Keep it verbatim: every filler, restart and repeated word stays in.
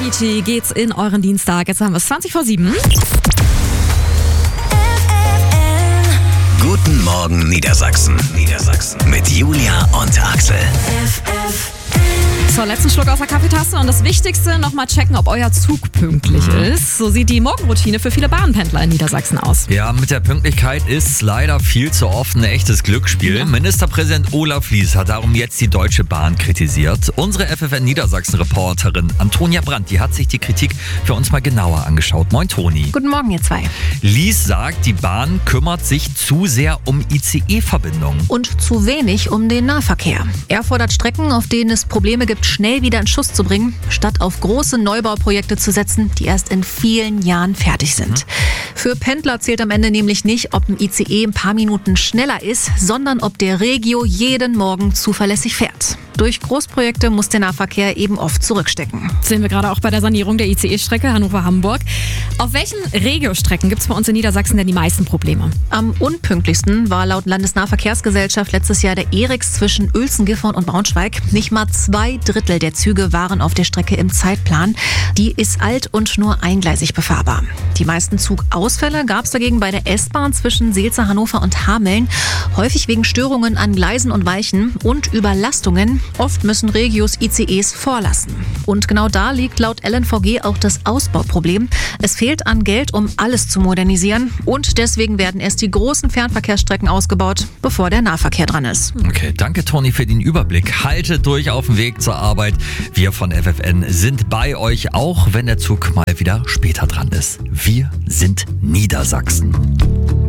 Avicii geht's in euren Dienstag. Jetzt haben wir es zwanzig vor sieben. Guten Morgen Niedersachsen. Niedersachsen. Mit Julia und Axel. So, letzten Schluck aus der Kaffeetasse und das Wichtigste, nochmal checken, ob euer Zug pünktlich mhm. ist. So sieht die Morgenroutine für viele Bahnpendler in Niedersachsen aus. Ja, mit der Pünktlichkeit ist leider viel zu oft ein echtes Glücksspiel. Ja. Ministerpräsident Olaf Lies hat darum jetzt die Deutsche Bahn kritisiert. Unsere F F N Niedersachsen-Reporterin Antonia Brandt, die hat sich die Kritik für uns mal genauer angeschaut. Moin Toni. Guten Morgen, ihr zwei. Lies sagt, die Bahn kümmert sich zu sehr um I C E-Verbindungen. Und zu wenig um den Nahverkehr. Er fordert Strecken, auf denen es Probleme gibt, schnell wieder in Schuss zu bringen, statt auf große Neubauprojekte zu setzen, die erst in vielen Jahren fertig sind. Mhm. Für Pendler zählt am Ende nämlich nicht, ob ein I C E ein paar Minuten schneller ist, sondern ob der Regio jeden Morgen zuverlässig fährt. Durch Großprojekte muss der Nahverkehr eben oft zurückstecken. Das sehen wir gerade auch bei der Sanierung der I C E-Strecke Hannover-Hamburg. Auf welchen Regio-Strecken gibt es bei uns in Niedersachsen denn die meisten Probleme? Am unpünktlichsten war laut Landesnahverkehrsgesellschaft letztes Jahr der Erex zwischen Uelzen, Gifhorn und Braunschweig. Nicht mal zwei Drittel der Züge waren auf der Strecke im Zeitplan. Die ist alt und nur eingleisig befahrbar. Die meisten Zugausfälle gab es dagegen bei der S-Bahn zwischen Seelze, Hannover und Hameln. Häufig wegen Störungen an Gleisen und Weichen und Überlastungen. Oft müssen Regios I C Es vorlassen. Und genau da liegt laut L N V G auch das Ausbauproblem. Es fehlt an Geld, um alles zu modernisieren. Und deswegen werden erst die großen Fernverkehrsstrecken ausgebaut, bevor der Nahverkehr dran ist. Okay, danke Toni für den Überblick. Haltet durch auf dem Weg zur Arbeit. Wir von F F N sind bei euch, auch wenn der Zug mal wieder später dran ist. Wir sind Niedersachsen.